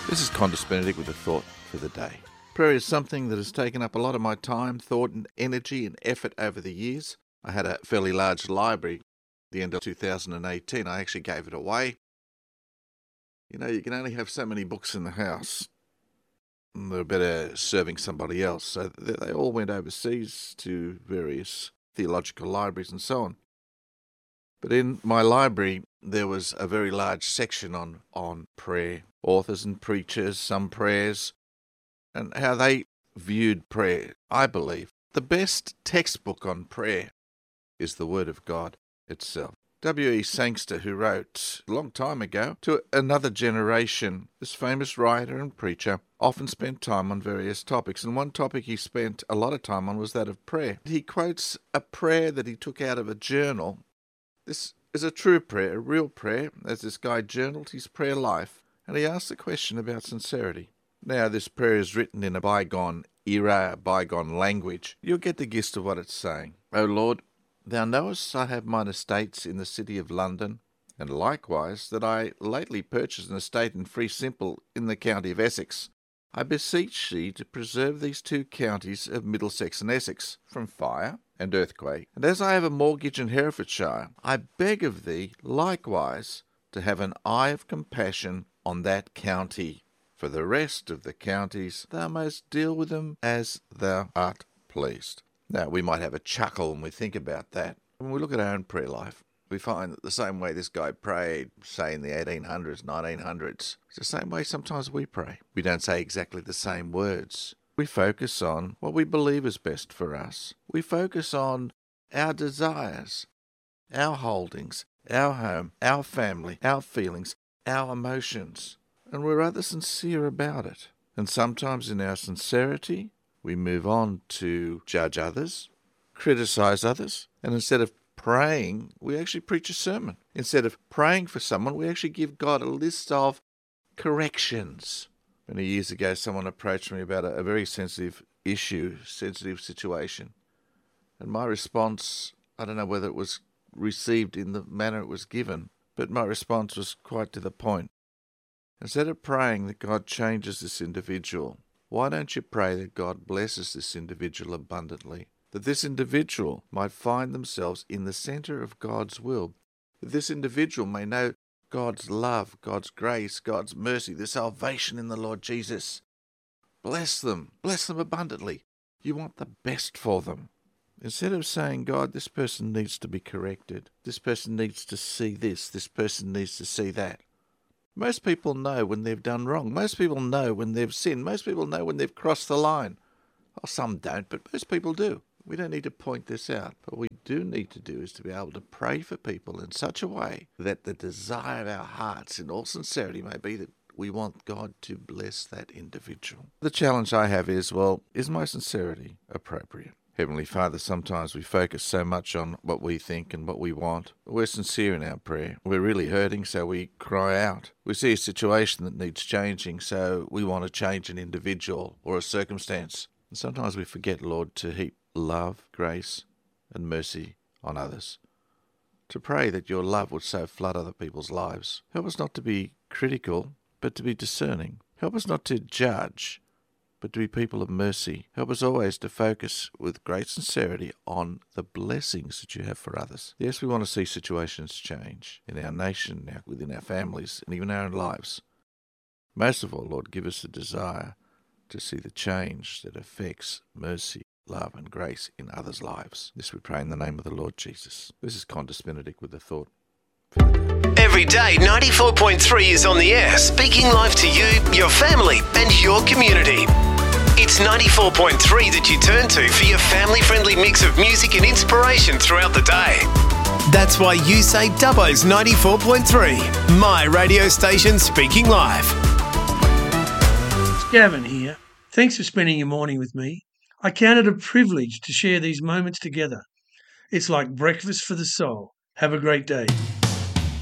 This is Qantas Benedict with a thought for the day. Prayer is something that has taken up a lot of my time, thought and energy and effort over the years. I had a fairly large library at the end of 2018. I actually gave it away. You know, you can only have so many books in the house. And they're better serving somebody else. So they all went overseas to various theological libraries and so on. But in my library, there was a very large section on prayer, authors and preachers, some prayers, and how they viewed prayer. I believe the best textbook on prayer is the Word of God itself. W.E. Sangster, who wrote a long time ago to another generation, this famous writer and preacher, often spent time on various topics, and one topic he spent a lot of time on was that of prayer. He quotes a prayer that he took out of a journal. This is a true prayer, a real prayer, as this guy journaled his prayer life, and he asked the question about sincerity. Now, this prayer is written in a bygone era, a bygone language. You'll get the gist of what it's saying. O Lord, Thou knowest I have mine estates in the city of London, and likewise that I lately purchased an estate in Free Simple in the county of Essex. I beseech Thee to preserve these two counties of Middlesex and Essex from fire and earthquake. And as I have a mortgage in Herefordshire, I beg of Thee likewise to have an eye of compassion on that county. For the rest of the counties, Thou mayst deal with them as Thou art pleased. Now, we might have a chuckle when we think about that. When we look at our own prayer life, we find that the same way this guy prayed, say in the 1800s, 1900s, it's the same way sometimes we pray. We don't say exactly the same words. We focus on what we believe is best for us. We focus on our desires, our holdings, our home, our family, our feelings, our emotions. And we're rather sincere about it. And sometimes in our sincerity, we move on to judge others, criticize others, and instead of praying, we actually preach a sermon. Instead of praying for someone, we actually give God a list of corrections. Many years ago, someone approached me about a very sensitive issue, sensitive situation. And my response, I don't know whether it was received in the manner it was given, but my response was quite to the point. Instead of praying that God changes this individual, why don't you pray that God blesses this individual abundantly? That this individual might find themselves in the center of God's will. That this individual may know God's love, God's grace, God's mercy, the salvation in the Lord Jesus. Bless them abundantly. You want the best for them. Instead of saying, God, this person needs to be corrected. This person needs to see this person needs to see that. Most people know when they've done wrong. Most people know when they've sinned. Most people know when they've crossed the line. Well, some don't, but most people do. We don't need to point this out. What we do need to do is to be able to pray for people in such a way that the desire of our hearts in all sincerity may be that we want God to bless that individual. The challenge I have is, is my sincerity appropriate? Heavenly Father, sometimes we focus so much on what we think and what we want. We're sincere in our prayer. We're really hurting, so we cry out. We see a situation that needs changing, so we want to change an individual or a circumstance. And sometimes we forget, Lord, to heap love, grace, and mercy on others. To pray that your love would so flood other people's lives. Help us not to be critical, but to be discerning. Help us not to judge, but to be people of mercy. Help us always to focus with great sincerity on the blessings that you have for others. Yes, we want to see situations change in our nation, within our families, and even our own lives. Most of all, Lord, give us a desire to see the change that affects mercy, love, and grace in others' lives. This we pray in the name of the Lord Jesus. This is Qantas Benedict with a thought for the day. Every day, 94.3 is on the air, speaking life to you, your family, and your community. It's 94.3 that you turn to for your family-friendly mix of music and inspiration throughout the day. That's why you say Dubbo's 94.3, my radio station speaking live. It's Gavin here. Thanks for spending your morning with me. I count it a privilege to share these moments together. It's like breakfast for the soul. Have a great day.